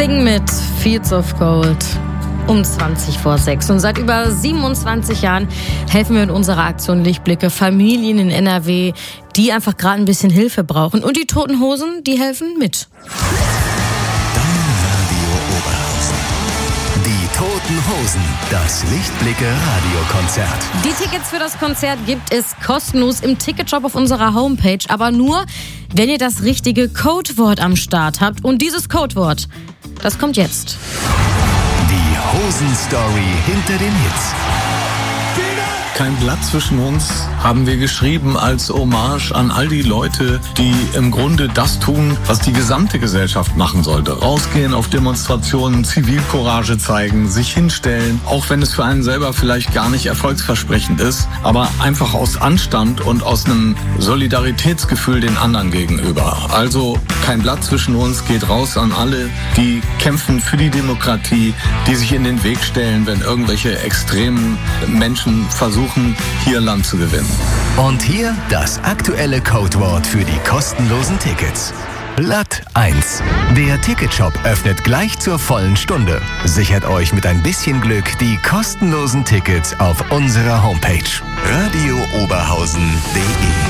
Sting mit Fields of Gold. Um 20 vor 6. Und seit über 27 Jahren helfen wir in unserer Aktion Lichtblicke Familien in NRW, die einfach gerade ein bisschen Hilfe brauchen. Und die Toten Hosen, die helfen mit. Dein Radio Oberhausen. Die Toten Hosen. Das Lichtblicke Radiokonzert. Die Tickets für das Konzert gibt es kostenlos im Ticketshop auf unserer Homepage. Aber nur, wenn ihr das richtige Codewort am Start habt. Und dieses Codewort, das kommt jetzt. Die Hosen-Story hinter den Hits. Kein Blatt zwischen uns haben wir geschrieben als Hommage an all die Leute, die im Grunde das tun, was die gesamte Gesellschaft machen sollte. Rausgehen auf Demonstrationen, Zivilcourage zeigen, sich hinstellen, auch wenn es für einen selber vielleicht gar nicht erfolgsversprechend ist, aber einfach aus Anstand und aus einem Solidaritätsgefühl den anderen gegenüber. Also kein Blatt zwischen uns geht raus an alle, die kämpfen für die Demokratie, die sich in den Weg stellen, wenn irgendwelche extremen Menschen versuchen, hier Land zu gewinnen. Und hier das aktuelle Codewort für die kostenlosen Tickets. Blatt 1. Der Ticketshop öffnet gleich zur vollen Stunde. Sichert euch mit ein bisschen Glück die kostenlosen Tickets auf unserer Homepage. radiooberhausen.de